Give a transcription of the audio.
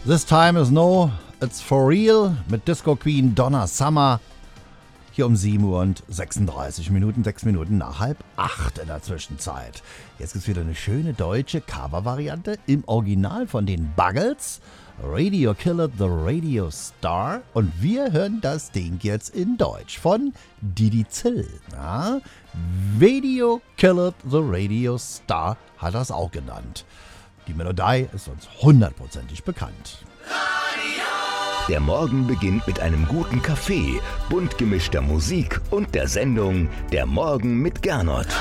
This Time Is No, It's For Real mit Disco Queen Donna Summer. Hier um 7 Uhr und 36 Minuten, 6 Minuten nach 7:30 in der Zwischenzeit. Jetzt gibt es wieder eine schöne deutsche Cover-Variante im Original von den Buggles. Radio Killed the Radio Star. Und wir hören das Ding jetzt in Deutsch von Didi Zill. Ja? Radio Killed the Radio Star hat das auch genannt. Die Melodie ist uns hundertprozentig bekannt. Der Morgen beginnt mit einem guten Kaffee, bunt gemischter Musik und der Sendung Der Morgen mit Gernot.